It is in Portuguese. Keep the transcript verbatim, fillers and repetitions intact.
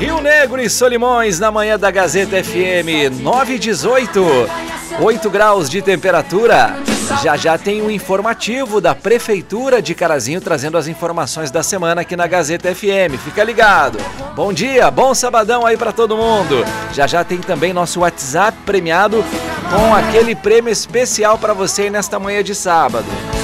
Rio Negro e Solimões na manhã da Gazeta F M, nove e dezoito, oito graus de temperatura. Já já tem um informativo da Prefeitura de Carazinho trazendo as informações da semana aqui na Gazeta F M. Fica ligado. Bom dia, bom sabadão aí pra todo mundo. Já já tem também nosso WhatsApp premiado com aquele prêmio especial pra você nesta manhã de sábado.